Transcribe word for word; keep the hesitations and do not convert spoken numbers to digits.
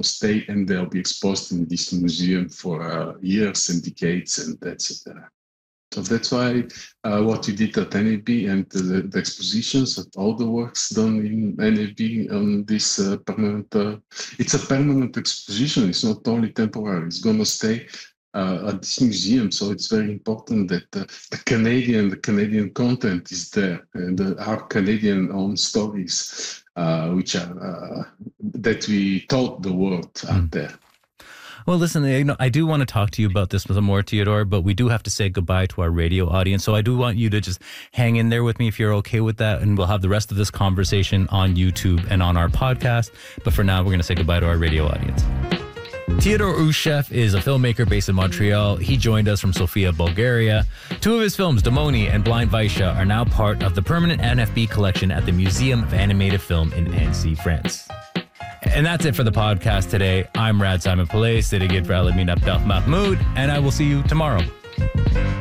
to stay, and they'll be exposed in this museum for uh, years and decades, and that's it. Uh, so that's why uh, what we did at N A B and the, the expositions of all the works done in N A B on this uh, permanent, uh, it's a permanent exposition. It's not only temporary. It's going to stay uh, at this museum. So it's very important that uh, the Canadian, the Canadian content is there, and uh, our Canadian own stories, uh, which are uh, that we taught the world mm. out there. Well, listen, you know, I do want to talk to you about this some more, Teodor, but we do have to say goodbye to our radio audience. So I do want you to just hang in there with me if you're okay with that. And we'll have the rest of this conversation on YouTube and on our podcast. But for now, we're going to say goodbye to our radio audience. Teodor Ushchev is a filmmaker based in Montreal. He joined us from Sofia, Bulgaria. Two of his films, Demoni and Blind Vaisha, are now part of the permanent N F B collection at the Museum of Animated Film in Annecy, France. And that's it for the podcast today. I'm Rad Simon Palais, sitting in for Alamin Abdel Mahmoud, and I will see you tomorrow.